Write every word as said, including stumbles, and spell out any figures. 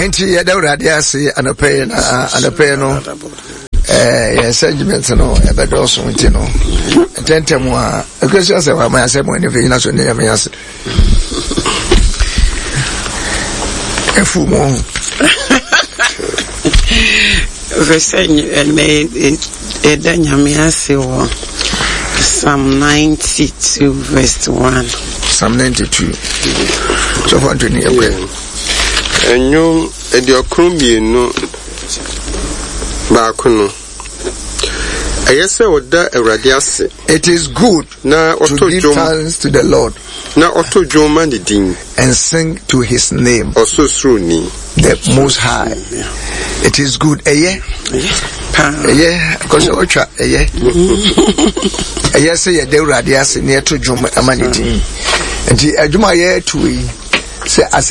enti ye da urade ase anope na anope no eh ye segment no e be do so nti no tentemu a ekwesi ase wa ma ase mo ni fe na so ne me ase efu mo verse ne e da nyame ase wo Psalm ninety-two verse one. Psalm ninety-two. So for Anthony Ebwe. Enyo ediokron bienu ba kono. Ayese oda Awurade ase. It is good na to give thanks to the Lord. Na oto dwoma ne din and sing to his name. Ososuroni. The Most High. It is good. Eye. Eye. Because ocha eye. Eye say ye de Awurade ase na to dwoma amani din. Nti adwuma ye to yi say